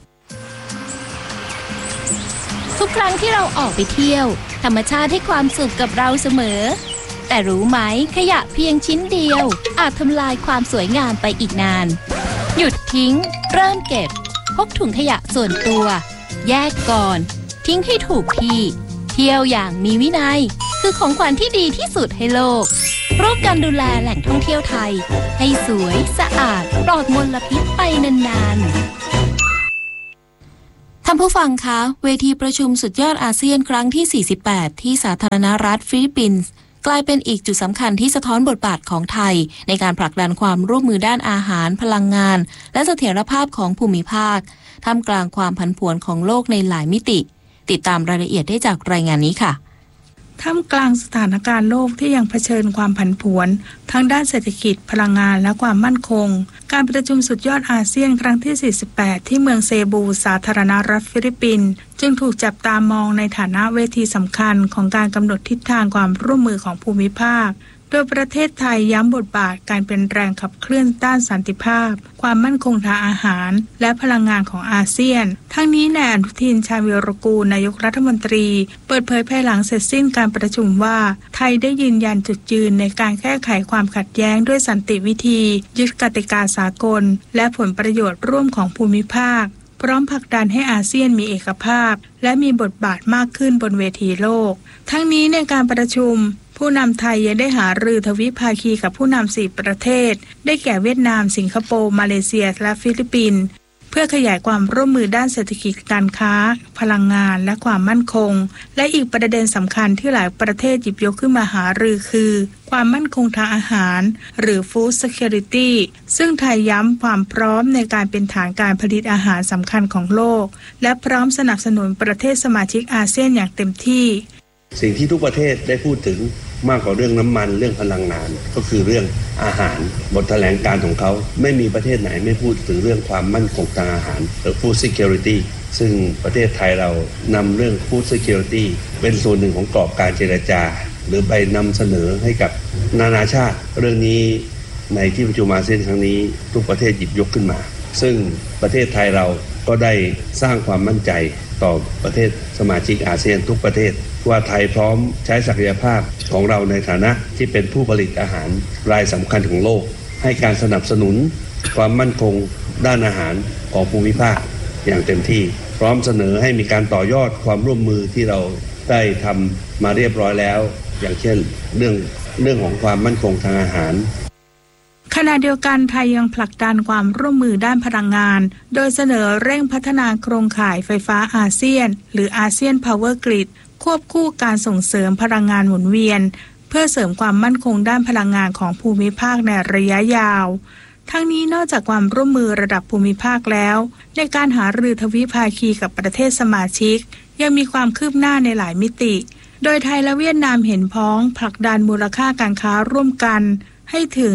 ทุกครั้งที่เราออกไปเที่ยวธรรมชาติให้ความสุขกับเราเสมอแต่รู้ไหมขยะเพียงชิ้นเดียวอาจทำลายความสวยงามไปอีกนานหยุดทิ้งเริ่มเก็บพกถุงขยะส่วนตัวแยกก่อนทิ้งให้ถูกที่เที่ยวอย่างมีวินัยคือของขวัญที่ดีที่สุดให้โลกร่วมกันดูแลแหล่งท่องเที่ยวไทยให้สวยสะอาดปลอดมลพิษไปนานๆท่านผู้ฟังคะเวทีประชุมสุดยอดอาเซียนครั้งที่48ที่สาธารณรัฐฟิลิปปินส์กลายเป็นอีกจุดสำคัญที่สะท้อนบทบาทของไทยในการผลักดันความร่วมมือด้านอาหารพลังงานและเสถียรภาพของภูมิภาคท่ามกลางความผันผวนของโลกในหลายมิติติดตามรายละเอียดได้จากรายงานนี้ค่ะท่ามกลางสถานการณ์โลกที่ยังเผชิญความผันผวนทั้งด้านเศรษฐกิจพลังงานและความมั่นคงการประชุมสุดยอดอาเซียนครั้งที่48ที่เมืองเซบูสาธารณรัฐฟิลิปปินส์จึงถูกจับตามองในฐานะเวทีสำคัญของการกำหนดทิศทางความร่วมมือของภูมิภาคโดยประเทศไทยย้ำบทบาทการเป็นแรงขับเคลื่อนด้านสันติภาพความมั่นคงทางอาหารและพลังงานของอาเซียนทั้งนี้นายอนุทินชาญวีรกูลนายกรัฐมนตรีเปิดเผยภายหลังเสร็จสิ้นการประชุมว่าไทยได้ยืนยันจุดยืนในการแก้ไขความขัดแย้งด้วยสันติวิธียึดกติกาสากลและผลประโยชน์ร่วมของภูมิภาคพร้อมผลักดันให้อาเซียนมีเอกภาพและมีบทบาทมากขึ้นบนเวทีโลกทั้งนี้ในการประชุมผู้นำไทยยังได้หารือทวิภาคีกับผู้นำ4ประเทศได้แก่เวียดนามสิงคโปร์มาเลเซียและฟิลิปปินส์เพื่อขยายความร่วมมือด้านเศรษฐกิจการค้าพลังงานและความมั่นคงและอีกประเด็นสำคัญที่หลายประเทศหยิบยกขึ้นมาหารือคือความมั่นคงทางอาหารหรือ Food Security ซึ่งไทยย้ำความพร้อมในการเป็นฐานการผลิตอาหารสำคัญของโลกและพร้อมสนับสนุนประเทศสมาชิกอาเซียนอย่างเต็มที่สิ่งที่ทุกประเทศได้พูดถึงมากกว่าเรื่องน้ำมันเรื่องพลังงานก็คือเรื่องอาหารบทแถลงการของเขาไม่มีประเทศไหนไม่พูดถึงเรื่องความมั่นคงทางอาหารหรือ Food Security ซึ่งประเทศไทยเรานำเรื่อง Food Security เป็นส่วนหนึ่งของกรอบการเจรจาหรือไปนำเสนอให้กับนานาชาติเรื่องนี้ในที่ประชุมอาเซียนครั้งนี้ทุกประเทศหยิบยกขึ้นมาซึ่งประเทศไทยเราก็ได้สร้างความมั่นใจต่อประเทศสมาชิกอาเซียนทุกประเทศว่าไทยพร้อมใช้ศักยภาพของเราในฐานะที่เป็นผู้ผลิตอาหารรายสำคัญของโลกให้การสนับสนุนความมั่นคงด้านอาหารของภูมิภาคอย่างเต็มที่พร้อมเสนอให้มีการต่อยอดความร่วมมือที่เราได้ทำมาเรียบร้อยแล้วอย่างเช่นเรื่องของความมั่นคงทางอาหารขณะเดียวกันไทยยังผลักดันความร่วมมือด้านพลังงานโดยเสนอเร่งพัฒนาโครงข่ายไฟฟ้าอาเซียนหรืออาเซียนพาวเวอร์กริดควบคู่การส่งเสริมพลังงานหมุนเวียนเพื่อเสริมความมั่นคงด้านพลังงานของภูมิภาคในระยะยาวทั้งนี้นอกจากความร่วมมือระดับภูมิภาคแล้วในการหารือทวิภาคีกับประเทศสมาชิกยังมีความคืบหน้าในหลายมิติโดยไทยและเวียดนามเห็นพ้องผลักดันมูลค่าการค้าร่วมกันให้ถึง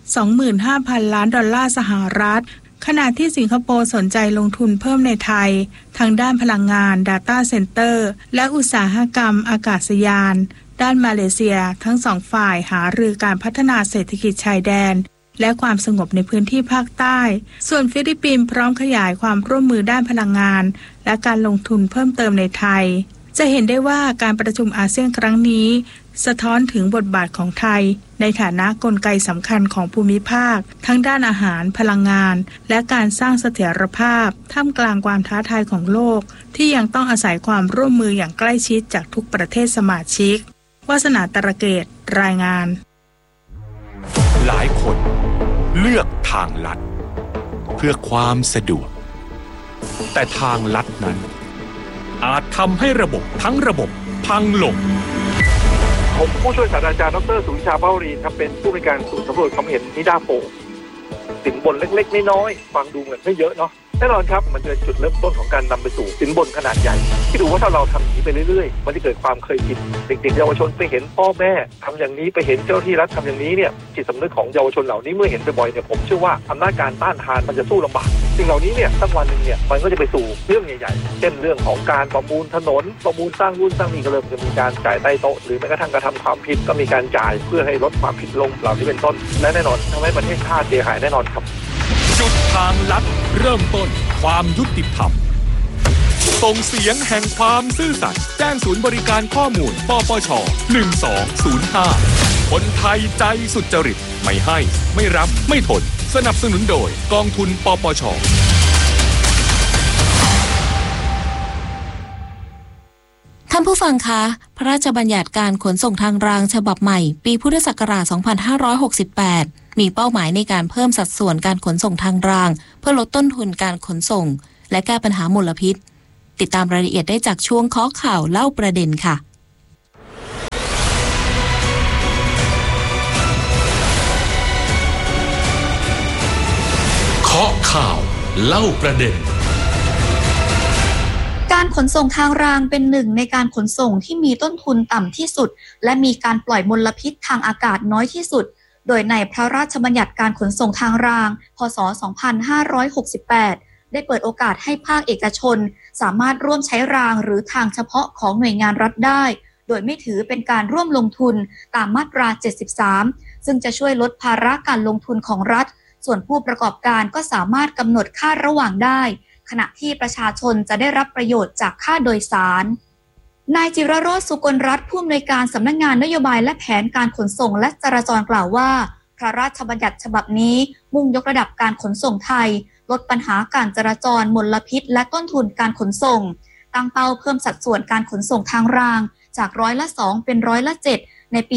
25,000 ล้านดอลลาร์สหรัฐขณะที่สิงคโปร์สนใจลงทุนเพิ่มในไทยทางด้านพลังงาน Data Center และอุตสาหกรรมอากาศยานด้านมาเลเซียทั้งสองฝ่ายหารือการพัฒนาเศรษฐกิจชายแดนและความสงบในพื้นที่ภาคใต้ส่วนฟิลิปปินส์พร้อมขยายความร่วมมือด้านพลังงานและการลงทุนเพิ่มเติมในไทยจะเห็นได้ว่าการประชุมอาเซียนครั้งนี้สะท้อนถึงบทบาทของไทยในฐานะกลไกสำคัญของภูมิภาคทั้งด้านอาหารพลังงานและการสร้างเสถียรภาพท่ามกลางความท้าทายของโลกที่ยังต้องอาศัยความร่วมมืออย่างใกล้ชิดจากทุกประเทศสมาชิกวาสนาตระเกตรายงานหลายคนเลือกทางลัดเพื่อความสะดวกแต่ทางลัดนั้นอาจทำให้ระบบทั้งระบบพังลงผมผู้ช่วยศาสตราจารย์ดร.สุวิชาเบ้ารีครับเป็นผู้บริการศูนย์สำรวจความเห็นนิด้าโพสินบนเล็กๆน้อยๆฟังดูเหมือนไม่เยอะเนาะแน่นอนครับมันเป็นจุดเริ่มต้นของการนำไปสู่สินบนขนาดใหญ่ที่ดูว่าถ้าเราทำอย่างนี้ไปเรื่อยๆมันจะเกิดความเคยชินเด็กๆเยาวชนไปเห็นพ่อแม่ทำอย่างนี้ไปเห็นเจ้าที่รัฐทำอย่างนี้เนี่ยจิตสำนึกของเยาวชนเหล่านี้เมื่อเห็นบ่อยๆเนี่ยผมเชื่อว่าอำนาจการต้านทานมันจะสู้ลำบากสิ่งเหล่านี้เนี่ยสักวันนึงเนี่ยมันก็จะไปสู่เรื่องใหญ่ๆเช่นเรื่องของการประมูลถนนประมูลสร้างรุ่นสร้างนี่ก็เริ่มจะมีการจ่ายใต้โต๊ะหรือแม้กระทั่งกระทำความผิดก็มีการจ่ายเพื่อให้ลดความผิดลงเหล่านี้เป็นต้นและแน่นอนทำให้ประเทศชาติเสียหายแน่นอนครับจุดทางลัดเริ่มต้นความยุติธรรมส่งเสียงแห่งความซื่อสัตย์แจ้งศูนย์บริการข้อมูลปปช1205คนไทยใจสุจริตไม่ให้ไม่รับไม่ทนสนับสนุนโดยกองทุนปปช. ท่านผู้ฟังคะพระราชบัญญัติการขนส่งทางรางฉบับใหม่ปีพุทธศักราช 2568 มีเป้าหมายในการเพิ่มสัดส่วนการขนส่งทางรางเพื่อลดต้นทุนการขนส่งและแก้ปัญหามลพิษติดตามรายละเอียดได้จากช่วงเคาะข่าวเล่าประเด็นค่ะเคาะข่าวเล่าประเด็นการขนส่งทางรางเป็นหนึ่งในการขนส่งที่มีต้นทุนต่ำที่สุดและมีการปล่อยมลพิษทางอากาศน้อยที่สุดโดยในพระราชบัญญัติการขนส่งทางรางพ.ศ. 2568 ได้เปิดโอกาสให้ภาคเอกชนสามารถร่วมใช้รางหรือทางเฉพาะของหน่วยงานรัฐได้โดยไม่ถือเป็นการร่วมลงทุนตามมาตรา 73 ซึ่งจะช่วยลดภาระการลงทุนของรัฐส่วนผู้ประกอบการก็สามารถกำหนดค่าระหว่างได้ขณะที่ประชาชนจะได้รับประโยชน์จากค่าโดยสารนายจิรโรจน์ สุกลรัตน์ผู้อำนวยการสำนักงานนโยบายและแผนการขนส่งและจราจรกล่าวว่าพระราชบัญญัติฉบับนี้มุ่งยกระดับการขนส่งไทยลดปัญหาการจราจรมลพิษและต้นทุนการขนส่งตั้งเป้าเพิ่มสัดส่วนการขนส่งทางรางจาก2%เป็น7%ในปี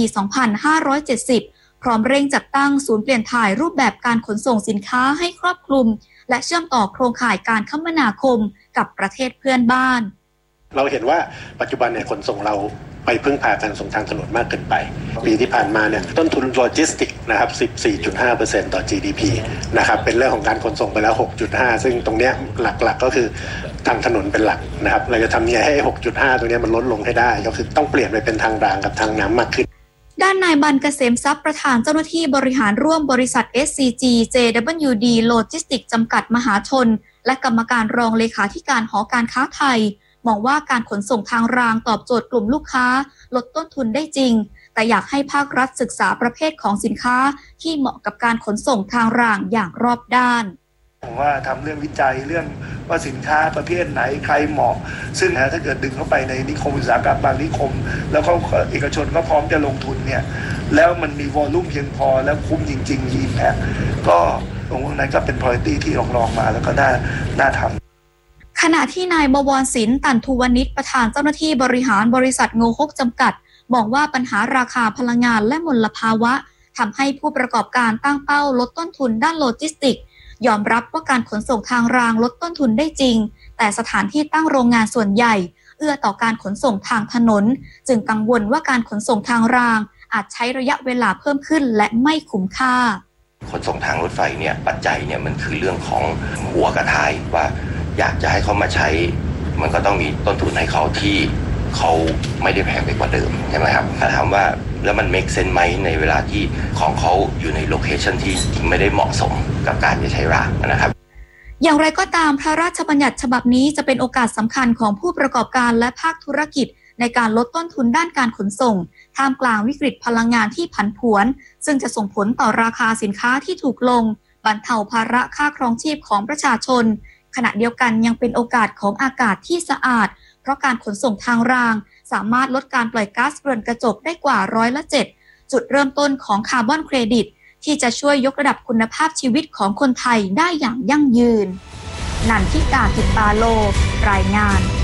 2570 พร้อมเร่งจัดตั้งศูนย์เปลี่ยนถ่ายรูปแบบการขนส่งสินค้าให้ครอบคลุมและเชื่อมต่อโครงข่ายการคมนาคมกับประเทศเพื่อนบ้านเราเห็นว่าปัจจุบันเนี่ยขนส่งเราไปพึ่งพาการขนส่งทางถนนมากเกินไปปีที่ผ่านมาเนี่ยต้นทุนโลจิสติกนะครับ 14.5% ต่อ GDP นะครับเป็นเรื่องของการขนส่งไปแล้ว 6.5 ซึ่งตรงเนี้ยหลักๆก็คือทางถนนเป็นหลักนะครับเราจะทำยังไงให้ 6.5 ตรงนี้มันลดลงให้ได้ก็คือต้องเปลี่ยนไปเป็นทางรางกับทางน้ำมากขึ้นด้านนายบรรเกษมทรัพย์ประธานเจ้าหน้าที่บริหารร่วมบริษัท SCG JWD Logistics จำกัดมหาชนและกรรมการรองเลขาธิการหอการค้าไทยมองว่าการขนส่งทางรางตอบโจทย์กลุ่มลูกค้าลดต้นทุนได้จริงแต่อยากให้ภาครัฐศึกษาประเภทของสินค้าที่เหมาะกับการขนส่งทางรางอย่างรอบด้านผมว่าทำเรื่องวิจัยเรื่องว่าสินค้าประเภทไหนใครเหมาะซึ่งถ้าเกิดดึงเข้าไปในนิคมอุตสาหกรรมบางนิคมแล้วเขาเอกชนก็พร้อมจะลงทุนเนี่ยแล้วมันมีวอลลุ่มเพียงพอแล้วคุ้มจริงๆมีอิมแพคก็ตรงนั้นก็เป็น priority ที่ลองมาแล้วก็น่าทำขณะที่นายบวรศิลป์ตันทุวณิชประธานเจ้าหน้าที่บริหารบริษัทโงฮกจำกัดมองว่าปัญหาราคาพลังงานและมลภาวะทำให้ผู้ประกอบการตั้งเป้าลดต้นทุนด้านโลจิสติกส์ยอมรับว่าการขนส่งทางรางลดต้นทุนได้จริงแต่สถานที่ตั้งโรงงานส่วนใหญ่เอื้อต่อการขนส่งทางถนนจึงกังวลว่าการขนส่งทางรางอาจใช้ระยะเวลาเพิ่มขึ้นและไม่คุ้มค่าขนส่งทางรถไฟเนี่ยปัจจัยเนี่ยมันคือเรื่องของหัวกับท้ายว่าอยากจะให้เขามาใช้มันก็ต้องมีต้นทุนให้เขาที่เขาไม่ได้แพงไปกว่าเดิมใช่ไหมครับถ้าถามว่าแล้วมัน make sense ไหมในเวลาที่ของเขาอยู่ในโลเคชันที่ไม่ได้เหมาะสมกับการจะใช้รางนะครับอย่างไรก็ตามพระราชบัญญัติฉบับนี้จะเป็นโอกาสสำคัญของผู้ประกอบการและภาคธุรกิจในการลดต้นทุนด้านการขนส่งท่ามกลางวิกฤตพลังงานที่ผันผวนซึ่งจะส่งผลต่อราคาสินค้าที่ถูกลงบรรเทาภาระค่าครองชีพของประชาชนขณะเดียวกันยังเป็นโอกาสของอากาศที่สะอาดเพราะการขนส่งทางรางสามารถลดการปล่อยก๊าซเรือนกระจกได้กว่า7%จุดเริ่มต้นของคาร์บอนเครดิตที่จะช่วยยกระดับคุณภาพชีวิตของคนไทยได้อย่างยั่งยืนนันทิกา กิตตาโลรายงาน